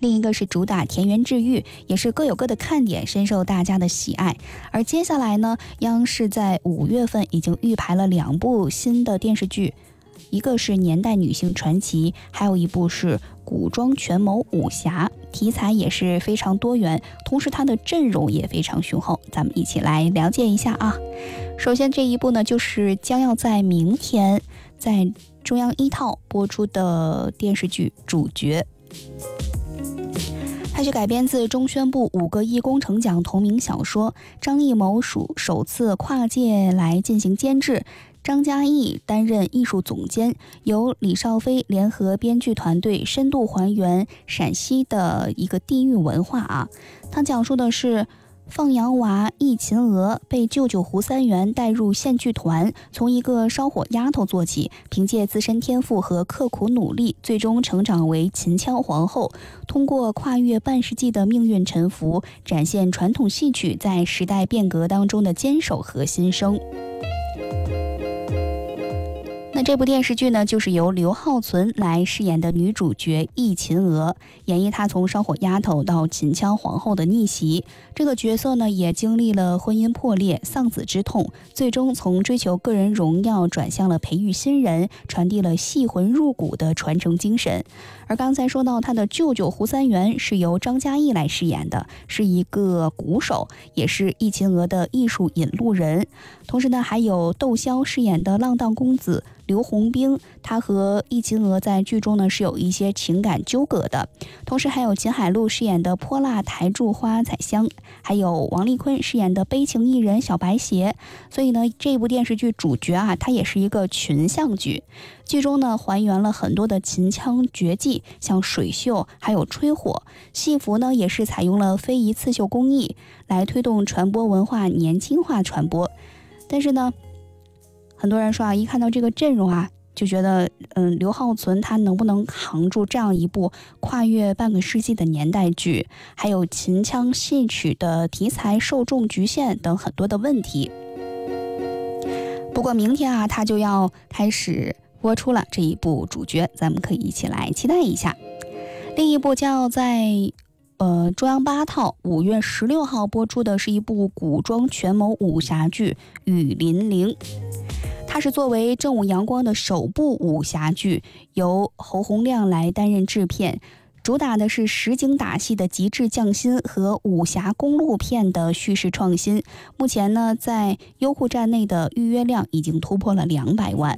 另一个是主打田园治愈，也是各有各的看点，深受大家的喜爱。而接下来呢，央视在5月份已经预排了2部新的电视剧，一个是年代女性传奇，还有一部是古装权谋武侠，题材也是非常多元，同时它的阵容也非常雄厚，咱们一起来了解一下啊。首先这一部呢，就是将要在明天在中央1套播出的电视剧《主角》。它是改编自中宣部5个亿工程奖同名小说，张艺谋首次跨界来进行监制，张嘉译担任艺术总监，由李少飞联合编剧团队深度还原陕西的一个地域文化啊。它讲述的是放羊娃易秦娥被舅舅胡三元带入县剧团，从一个烧火丫头做起，凭借自身天赋和刻苦努力，最终成长为秦腔皇后。通过跨越半世纪的命运沉浮，展现传统戏曲在时代变革当中的坚守和新生。那这部电视剧呢，就是由刘浩存来饰演的女主角易秦娥，演绎她从烧火丫头到秦腔皇后的逆袭。这个角色呢，也经历了婚姻破裂、丧子之痛，最终从追求个人荣耀转向了培育新人，传递了戏魂入骨的传承精神。而刚才说到她的舅舅胡三元是由张嘉译来饰演的，是一个鼓手，也是易秦娥的艺术引路人。同时呢，还有窦骁饰演的浪荡公子刘洪兵，他和易秦娥在剧中呢是有一些情感纠葛的。同时还有秦海璐饰演的泼辣台柱花彩香，还有王丽坤饰演的悲情艺人小白鞋。所以呢，这部电视剧主角啊，它也是一个群像剧。剧中呢还原了很多的秦腔绝技，像水袖还有吹火，戏服呢也是采用了非遗刺绣工艺，来推动传播文化年轻化传播。但是呢，很多人说啊，一看到这个阵容啊，就觉得刘浩存他能不能扛住这样一部跨越半个世纪的年代剧，还有秦腔戏曲的题材受众局限等很多的问题。不过明天啊，他就要开始播出了这一部主角，咱们可以一起来期待一下。另一部将要在中央8套5月16号播出的是一部古装权谋武侠剧《雨霖铃》。它是作为正午阳光的首部武侠剧，由侯洪亮来担任制片，主打的是实景打戏的极致匠心和武侠公路片的叙事创新。目前呢，在优酷站内的预约量已经突破了200万。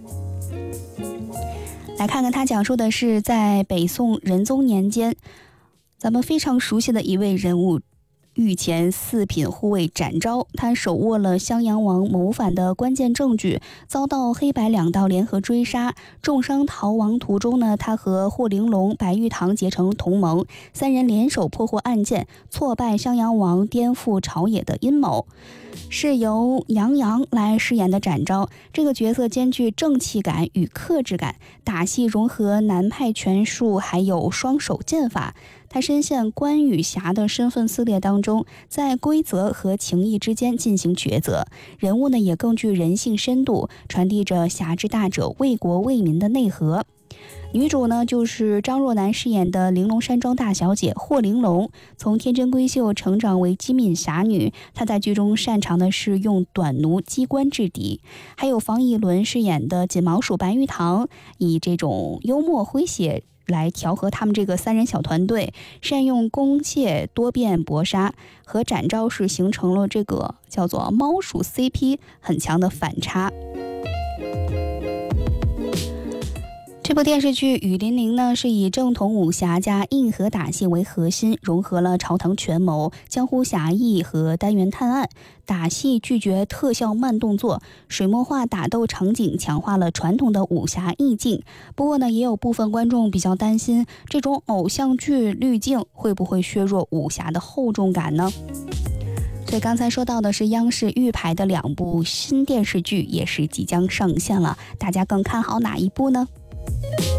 来看看它讲述的是在北宋仁宗年间，咱们非常熟悉的一位人物，御前4品护卫展昭，他手握了襄阳王谋反的关键证据，遭到黑白2道联合追杀，重伤逃亡途中呢，他和霍玲珑、白玉堂结成同盟，3人联手破获案件，挫败襄阳王颠覆朝野的阴谋。是由杨洋来饰演的展昭，这个角色兼具正气感与克制感，打戏融合南派拳术还有双手剑法。他深陷关羽侠的身份撕裂当中，在规则和情义之间进行抉择，人物呢也更具人性深度，传递着侠之大者为国为民的内核。女主呢就是张若楠饰演的玲珑山庄大小姐霍玲珑，从天真闺秀成长为机敏侠女，她在剧中擅长的是用短弩机关制敌。还有房逸伦饰演的锦毛鼠白玉堂，以这种幽默诙谐来调和他们这个3人小团队，善用弓械多变搏杀，和展昭是形成了这个叫做猫鼠 CP 很强的反差。这部电视剧《雨霖铃》呢，是以正统武侠加硬核打戏为核心，融合了朝堂权谋、江湖侠义和单元探案。打戏拒绝特效慢动作，水墨画打斗场景强化了传统的武侠意境。不过呢，也有部分观众比较担心，这种偶像剧滤镜会不会削弱武侠的厚重感呢？所以刚才说到的是央视预排的2部新电视剧，也是即将上线了，大家更看好哪一部呢？